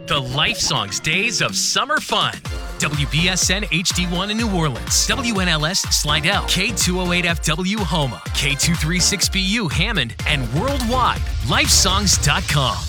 The Life Songs Days of Summer Fun. WBSN HD1 in New Orleans, WNLS Slidell, K208FW Houma, K236BU Hammond, and worldwide, lifesongs.com.